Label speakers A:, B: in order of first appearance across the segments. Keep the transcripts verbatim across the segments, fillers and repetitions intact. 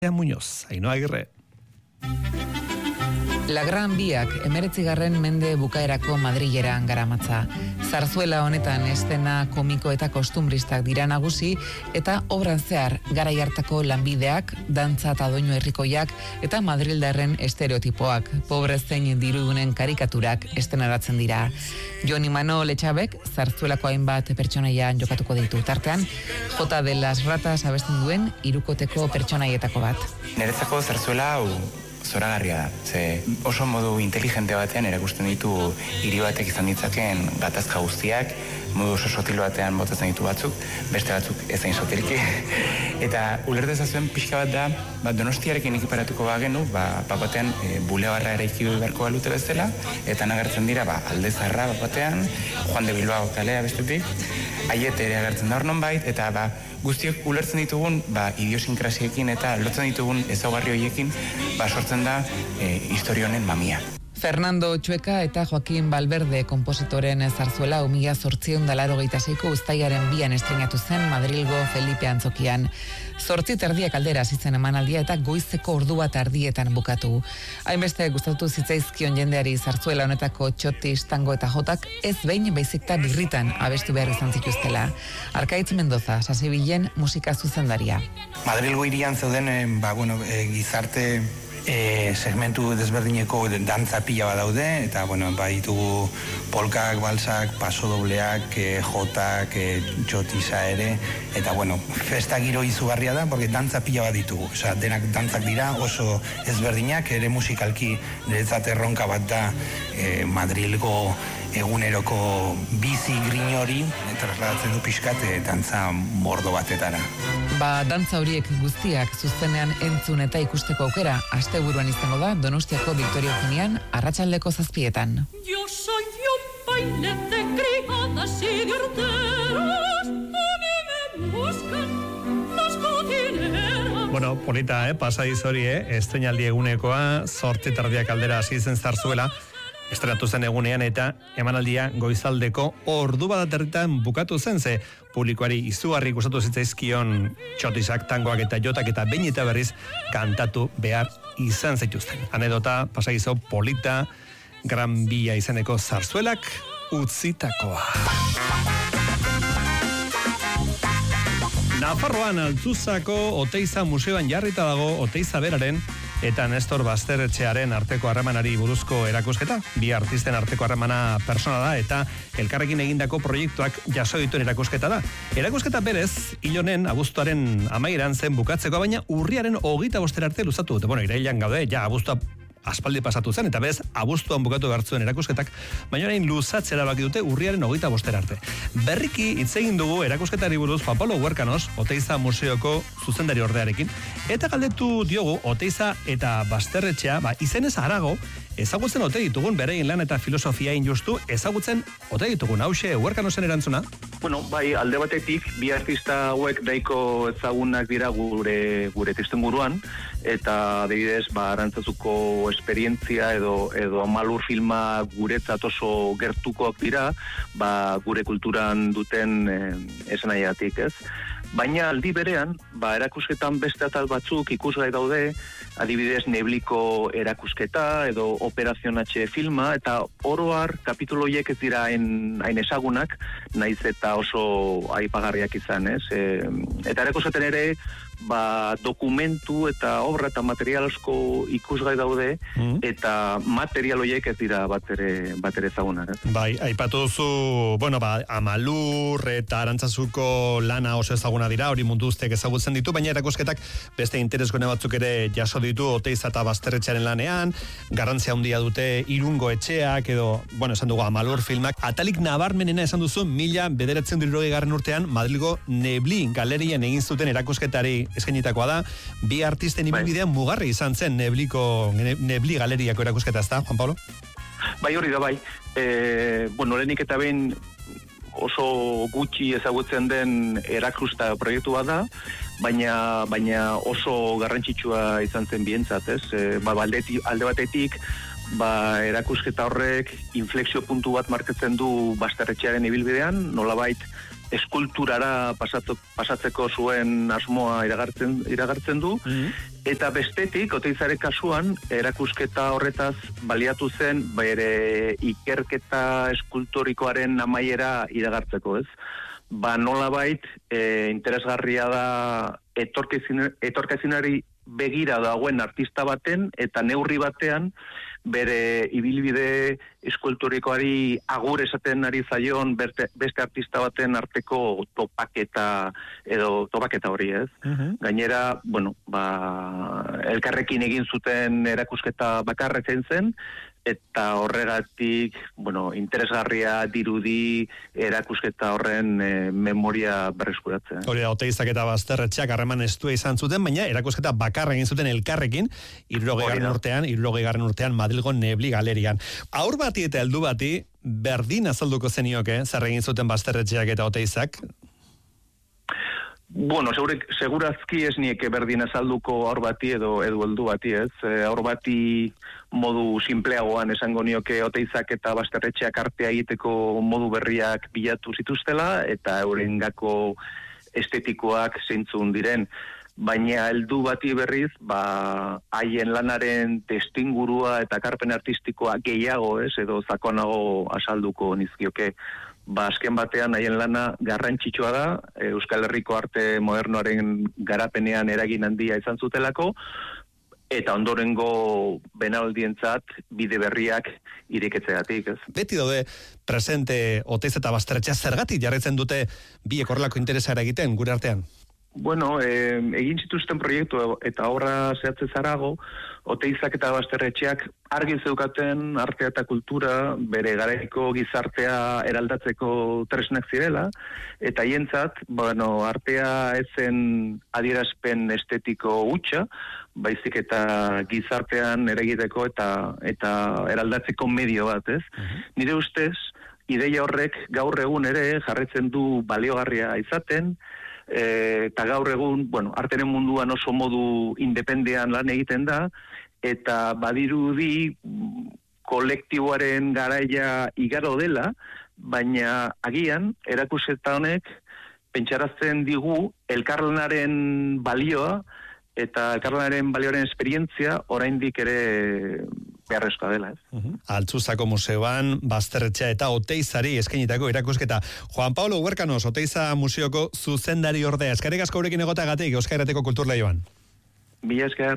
A: Muñoz, Ainhoa Agirre.
B: La Gran Biak emeretzigarren mende bukaerako Madrilera garamatza. Zarzuela honetan estena komiko eta kostumbristak dira nagusi eta obran zehar garai hartako lanbideak, dantza eta doinu herrikoiak eta madrildarren estereotipoak, pobre zein dirudunen karikaturak estenaratzen dira. Jon Imanol Etxabek zarzuelako hainbat pertsonaia jokatuko ditu. Tartean, Jota de las Ratas abesten duen hirukoteko pertsonaietako bat.
C: Niretzako zarzuela hau zoragarria da, ze oso modu inteligente batean erakusten ditu hiri batek izan ditzakeen gatazka guztiak, modu oso sotil batean botatzen ditu batzuk, beste batzuk ezain sotilki. Eta ulertezazuen pixka bat da, ba, Donostiarekin ekiparatuko bagenu, ba, batean e, bulebarra eraiki beharko balute bezala, eta nagertzen dira ba, Alde Zaharra batean, Juan de Bilbao kalea bestetik, Aiete ere agertzen da hor nonbait, eta ba, guztiok ulertzen ditugun ba, idiosinkrasiekin eta lotzen ditugun ezaugarri horiekin ba, sortzen da e, historia honen mamia.
B: Fernando Txueka eta Joaquin Valverde kompositoren zarzuela mila zortziehun eta laurogeita seiko uztailaren bian estreinatu zen Madrilgo Felipe Antzokian. Zortzi terdiak aldera zitzen emanaldia eta goizeko ordu bat ardietan bukatu. Hainbeste gustatu zitzaizkion jendeari zarzuela honetako txotis, tango eta jotak ez behin baizik eta birritan abestu behar izan zituztela. Arkaitz Mendoza, Sasibilen musika zuzendaria.
D: Madrilgo hirian zeuden ba, bueno, e, gizarte E, segmentu desberdineko dantza pila bat daude, eta bueno, bai ditugu polkak, balsak, pasodobleak, e, jotak, e, txotisa ere, eta bueno, festa giro izugarria da, porque dantza pila bat ditugu, osea, denak dantzak dira oso ezberdinak, ere musikalki niretzat erronka bat da e, Madrilgo eguneroko bizi grin hori, trasladatzen du pixkat e, dantza mordo batetara.
B: Ba, dantza horiek guztiak zuzenean entzun eta ikusteko aukera asteburuan izango da Donostiako Victoria Eugenian arratsaldeko zazpietan.
E: Yo soy un baile de criadas y de horteras, a mí me buscan las cocineras.
A: Bueno, polita, eh? Pasadiz hori, eh? Estreinaldi egunekoa, zortzi terdiak aldera hasi zen zarzuela, estrenatu zen egunean eta emanaldia goizaldeko ordu bat aterritan bukatu zen, ze publikoari izugarri gustatu zitzaizkion txotisak, tangoak eta jotak eta behin eta berriz kantatu behar izan zaituzten. Anedota, pasaizo polita, Gran Bia izeneko zarzuelak utzitakoa. Nafarroan Altzuzako Oteiza museoan jarrita dago Oteiza beraren eta Nestor Basterretxearen arteko harremanari buruzko erakusketa. Bi artisten arteko harremana persona da eta elkarrekin egindako proiektuak jaso dituen erakusketa da. Erakusketa berez, ilonen abuztuaren amaieran zen bukatzeko, baina urriaren hogeita bostera arte luzatu dute. Bueno, irailean gaude, ja abuztua aspaldi pasatu zen, eta bez, abuztuan bukatu behartzuen erakusketak, baina orain luzatzera erabaki dute urriaren hogeita bostera arte. Berriki hitz egin dugu erakusketari buruz Juan Pablo Huerkanos, Oteiza museoko zuzendari ordearekin, eta galdetu diogu Oteiza eta Basterretxea, ba, izenez harago, ezagutzen ote ditugun, bereien lan eta filosofia injustu, ezagutzen ote ditugun, hause Huerkanosen erantzuna?
F: Bueno, bai, alde batetik, bi artista hauek daiko ezagunak dira gure gure testuinguruan, eta adibidez, ba, Arantzazuko esperientzia edo edo Malur filma guretzat oso gertukoak dira, ba, gure kulturan duten eh, esanaiatik, ez? Baina aldi berean, ba, erakusketan beste atal batzuk ikusgai daude, adibidez Nebliko erakusketa edo Operación H filma, eta oro har kapitulu horiek ez dira hain hain ezagunak, naiz eta oso aipagarriak izan, ez? E, eta erakusketen ere, ba, dokumentu eta obra eta material asko ikusgai daude, mm. eta material horiek ez dira batere batere ezagunak. Eh?
A: Bai, aipatu duzu, bueno, ba, Amalur eta Arantzazuko lana oso ezaguna dira, hori mundu guztiak ezagutzen ditu, baina erakusketak beste interesgune batzuk ere jaso ditu Oteiza eta Basterretxearen lanean, garrantzia handia dute Irungo etxeak edo, bueno, esan dugu Amalur filmak, atalik nabarmenena esan duzu mila bederatziehun eta hirurogeigarren urtean Madrilgo Nebli galerien egin zuten erakusketari eskainitakoa da, bi artisten ibilbidean mugarri izan zen Nebliko, Nebli galeriako erakusketa, ezta, Juan Pablo?
F: Bai, hori da, bai. E, bueno, lehenik eta behin oso gutxi ezagutzen den erakusta proiektua da, baina baina oso garrantzitsua izan zen bientzat, ez? E, ba, alde, alde batetik, ba, erakusketa horrek inflexio puntu bat markatzen du Basterretxearen ibilbidean, nolabait eskulturara pasatu, pasatzeko zuen asmoa iragartzen, iragartzen du, mm-hmm. eta bestetik, Oteizaren kasuan, erakusketa horretaz baliatu zen bere ikerketa eskultorikoaren amaiera iragartzeko, ez? Ba, nolabait, e, interesgarria da etorkizinari begira dagoen artista baten eta neurri batean bere ibilbide eskulturikoari agur esaten ari zaion beste, beste artista baten arteko topaketa edo topaketa hori, ez? Uh-huh. Gainera, bueno, ba, elkarrekin egin zuten erakusketa bakarra zen, eta horregatik, bueno, interesgarria dirudi erakusketa horren e, memoria berreskuratzen.
A: Hori da, Oteizak eta Basterretxeak harreman estua izan zuten, baina erakusketa bakarra egin zuten elkarrekin, hirurogeigarren urtean, hirurogeigarren urtean Madrilgo Nebli galerian. Aur bati eta heldu bati, berdin azalduko zenioke, zer egin zuten Basterretxeak eta Oteizak?
F: Bueno, segure, segurazki ez nieke berdin azalduko aur bati edo edo heldu bati, ez? E, aur bati modu simpleagoan esango nioke Oteizak eta Basterretxeak artea egiteko modu berriak bilatu zituztela eta eurengako estetikoak zeintzun diren. Baina heldu bati berriz, ba, haien lanaren testingurua eta karpen artistikoa gehiago, ez? Edo zakonago azalduko nizkioke. Ba, azken batean haien lana garrantzitsua da, Euskal Herriko arte modernoaren garapenean eragin handia izan zutelako, eta ondorengo benaldientzat bide berriak ireketzeagatik, ez?
A: Beti daude presente Oteiz eta Basterretxea zergatik jarraitzen dute biek horrelako interesara egiten gure artean?
F: Bueno, eh, egin zituzten proiektu eta obra zehatze zarago, Oteizak eta Basterretxeak argi zeukaten artea eta kultura bere garaiko gizartea eraldatzeko tresnak zirela, eta hientzat, bueno, artea ezen adierazpen estetiko hutsa, baizik eta gizartean eragiteko eta eta eraldatzeko medio bat, ez? Uh-huh. Nire ustez, ideia horrek gaur egun ere jarraitzen du baliogarria izaten, E, eta gaur egun, bueno, artenen munduan oso modu independean lan egiten da, eta badirudi kolektiboaren garaia igaro dela, baina agian, erakusketa honek, pentsarazten digu elkarlanaren balioa, eta elkarlanaren balioaren esperientzia oraindik ere beharrezkoa dela, ez?
A: Uh-huh. Altzuzako museoan Basterretxea eta Oteizari eskainitako erakusketa. Juan Pablo Huerkanos, Oteiza museoko zuzendari ordea. Eskerrik asko gurekin egotagatik Euskal Herrateko Kulturleioan.
F: Mila esker.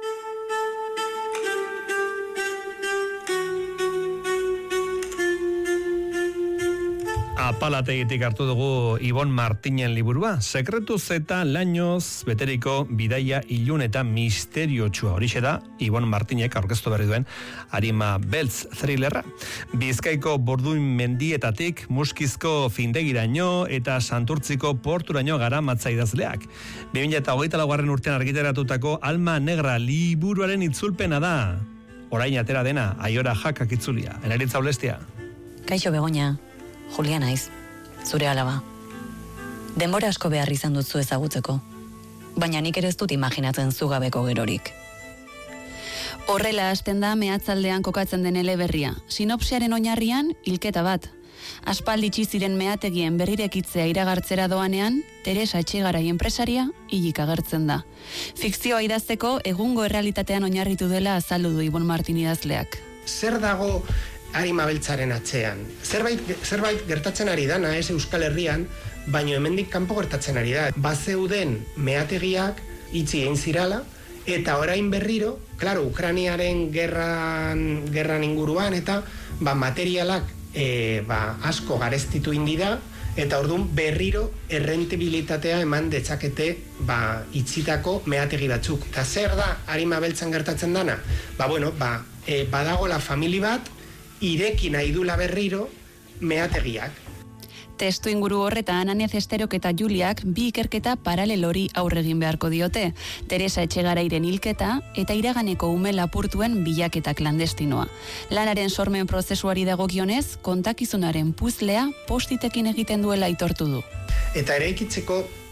A: Apalategitik hartu dugu Ibon Martinen liburua, sekretuz eta lainoz beteriko bidaia ilun eta misteriotsua. Horixe da Ibon Martinek aurkeztu berri duen Arima Beltz thrillerra. Bizkaiko Borduin mendietatik Muskizko findegiraino eta Santurtziko porturaino garamatza idazleak. bi mila hogeita laugarren urtean argitaratutako Alma Negra liburuaren itzulpena da. Orain atera dena, Aiora Jakak itzulia. Enaritza Ulestia.
G: Kaixo Begoña. Julia naiz, zure alaba. Denbora asko behar izan dut zu ezagutzeko, baina nik ere ez dut imaginatzen zugabeko gerorik. Horrela hasten da mehatzaldean kokatzen den eleberria, sinopsiaren oinarrian hilketa bat. Aspaldi ziren mehategien berrirekitzea iragartzera doanean, Teresa Etxegarai enpresaria hilik agertzen da. Fikzioa idazteko egungo errealitatean oinarritu dela azaldu du Ibon Martin idazleak.
H: Zer dago Arima Beltzaren atzean? Zerbait, zerbait gertatzen ari dana, ez Euskal Herrian, baino hemendik kanpo gertatzen ari da. Bazeuden meategiak itxi egin zirala, eta orain berriro, klaro, Ukrainiaren gerran, gerran inguruan, eta ba, materialak e, ba, asko garestitu indida, eta orduan berriro errentibilitatea eman detzakete ba, itxitako meategi batzuk. Eta zer da Arima Beltzan gertatzen dana? Ba, bueno, ba, e, badagola famili bat, ireki nahi dula berriro meategiak.
G: Testu inguru horretan Aniez Esterok eta Juliak bi ikerketa paralelori aurregin beharko diote. Teresa Etxegarairen hilketa eta iraganeko ume lapurtuen bilaketa klandestinoa. Lanaren sormen prozesuari dagokionez, kontakizunaren puzlea postitekin egiten duela aitortu du.
H: Eta eraikitzeko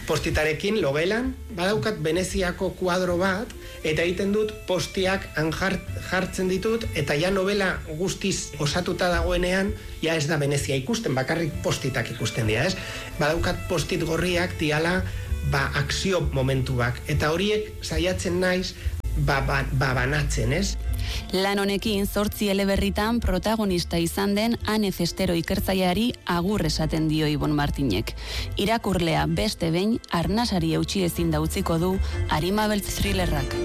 H: postitarekin logelan, badaukat Veneziako kuadro bat, eta egiten dut postiak han jartzen ditut, eta ja novela guztiz osatuta dagoenean, ja ez da Venezia ikusten, bakarrik postitak ikusten dira, ez? Badaukat postit gorriak diala, ba, akzio momentuak, eta horiek saiatzen naiz, ba, ba, ba banatzen, ez?
I: Lan honekin zortzi eleberritan protagonista izan den Ane Festero ikertzaileari agur esaten dio Ibon Martinek. Irakurlea beste behin arnasari eutsi ezin da utziko du Arima Beltz thrillerrak.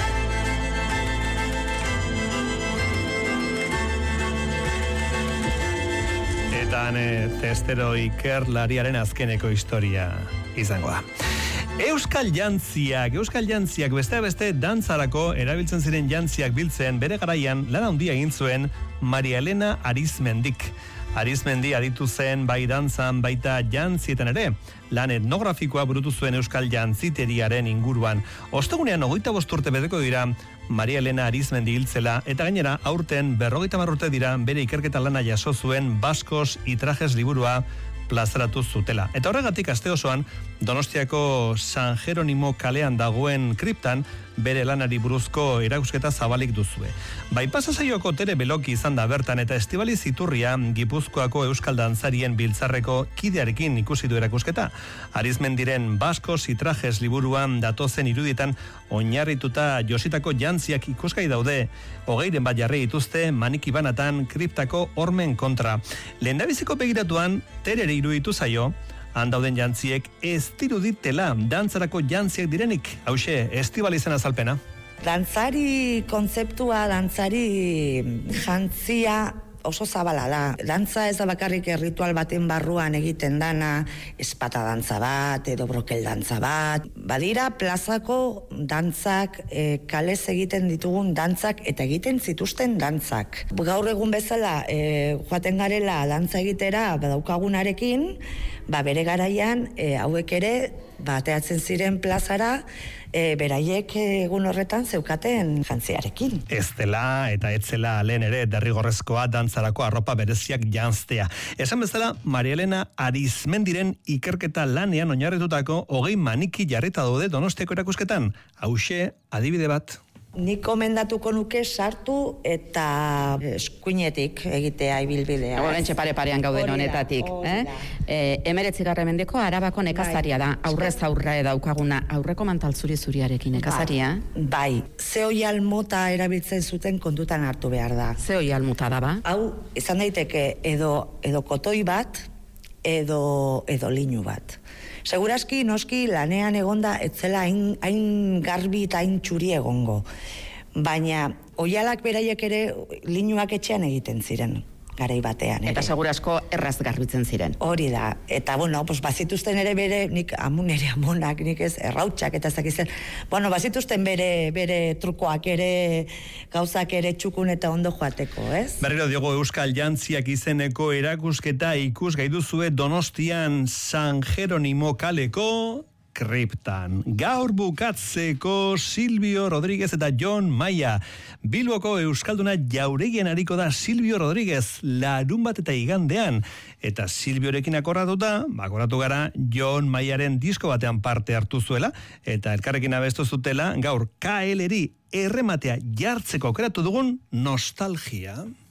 A: Eta Ane Festero ikerlariaren azkeneko historia izango da. Euskal jantziak, euskal jantziak beste beste dantzarako erabiltzen ziren jantziak biltzen bere garaian lan handia egin zuen Maria Elena Arizmendik. Arizmendi aditu zen bai dantzan baita jantzietan ere. Lan etnografikoa burutu zuen euskal jantziteriaren inguruan. Ostegunean hogeita bost urte beteko dira Maria Elena Arizmendi hiltzela eta gainera aurten berrogeita hamar urte dira bere ikerketa lana jaso zuen Baskos y Trajes liburua plazaratu zutela. Eta horregatik aste osoan Donostiako San Jeronimo kalean dagoen kriptan bere lanari buruzko erakusketa zabalik duzue. Bai pasasaioko Tere Beloki izan da bertan eta Estibaliz Iturria Gipuzkoako euskal dantzarien biltzarreko kidearekin ikusi du erakusketa. Arizmendiren Baskos y Trajes liburuan datozen irudietan oinarrituta jositako jantziak ikusgai daude. Hogeiren bat jarri dituzte maniki banatan kriptako hormen kontra. Lehendabiziko begiratuan Tereri iruditu zaio, handauden jantziek ez diruditela dantzarako jantziak direnik. Hauxe, Estibalizen azalpena.
J: Dantzari kontzeptua, dantzari jantzia oso zabala da. Dantza ez da bakarrik erritual baten barruan egiten dana, espata dantza bat, edo brokel dantza bat. Badira plazako dantzak, e, kalez egiten ditugun dantzak, eta egiten zituzten dantzak. Gaur egun bezala, e, joaten garela dantza egitera, badaukagunarekin, ba bere garaian, e, hauek ere, bateatzen ziren plazara, e, beraiek egun horretan zeukaten jantziarekin.
A: Ez dela eta etzela lehen ere derrigorrezkoa dantzarako arropa bereziak janztea. Esan bezala, Maria Elena Arizmendiren ikerketa lanean oinarritutako hogei maniki jarrita daude Donostiako erakusketan. Hauxe, adibide bat.
J: Nik komendatuko nuke sartu eta eskuinetik egitea ibilbidea.
K: Horrentxe pare parean gauden honetatik. Eh? E, emeretzigarren mendeko Arabako nekazaria da, aurrez aurra daukaguna, aurreko mantal zuri zuriarekin nekazaria.
J: Bai, bai. Ze oial mota erabiltzen zuten kontutan hartu behar da.
K: Ze oial mota da ba?
J: Hau, izan daiteke edo, edo kotoi bat, edo, edo linu bat. Seguraski, noski, lanean egonda etzela hain, hain garbi eta hain txuri egongo. Baina, oialak beraiek ere linuak etxean egiten ziren, garai batean. Ere.
K: Eta segurasko erraz garbitzen ziren.
J: Hori da. Eta, bueno, pues, bazituzten ere bere, nik amun ere amonak, nik ez, errautxak eta zakizen. Bueno, bazituzten bere, bere trukoak ere, gauzak ere txukun eta ondo joateko, ez?
A: Berriro diogo euskal jantziak izeneko erakusketa ikus gai duzue Donostian San Jeronimo kaleko kriptan. Gaur bukatzeko Silvio Rodríguez eta Jon Maia. Bilboko euskalduna jauregien ariko da Silvio Rodríguez larun bat eta igandean. Eta Silviorekin akordatuta, akordatu gara Jon Maiaren disko batean parte hartu zuela, eta elkarrekin abestu zutela gaur K L-eri errematea jartzeko aukeratu dugun nostalgia.